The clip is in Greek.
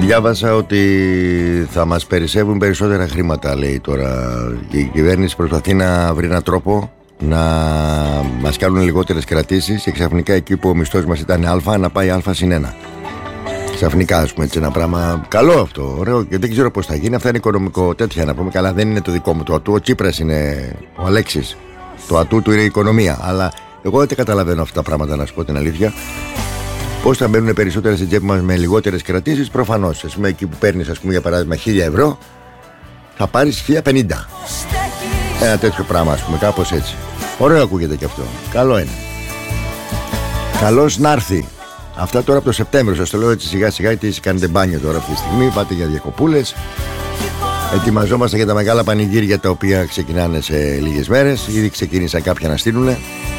Διάβασα ότι θα μας περισσεύουν περισσότερα χρήματα, λέει τώρα. Η κυβέρνηση προσπαθεί να βρει έναν τρόπο να μας κάνουν λιγότερες κρατήσεις και ξαφνικά εκεί που ο μισθός μας ήταν α, να πάει α+1. Ξαφνικά, ας πούμε, έτσι ένα πράγμα καλό αυτό, ωραίο, και δεν ξέρω πώς θα γίνει. Αυτά είναι οικονομικό τέτοια, να πούμε. Καλά, δεν είναι το δικό μου το ατού. Ο Τσίπρας είναι ο Αλέξης. Το ατού του είναι η οικονομία. Αλλά εγώ δεν καταλαβαίνω αυτά τα πράγματα, να σου πω την αλήθεια. Πώς θα μπαίνουν περισσότερες στην τσέπη μας με λιγότερες κρατήσεις? Προφανώς. Ας πούμε, εκεί που παίρνεις, ας πούμε, για παράδειγμα 1.000 ευρώ, θα πάρεις 1.050. Ένα τέτοιο πράγμα, ας πούμε, κάπως έτσι. Ωραίο ακούγεται και αυτό. Καλό είναι. Καλώς να έρθει. Αυτά τώρα από το Σεπτέμβριο. Σας το λέω έτσι σιγά σιγά, γιατί κάνετε μπάνιο τώρα αυτή τη στιγμή. Πάτε για διακοπούλες. Ετοιμαζόμαστε για τα μεγάλα πανηγύρια τα οποία ξεκινάνε σε λίγες μέρες. Ήδη ξεκίνησαν κάποια να στείλουν.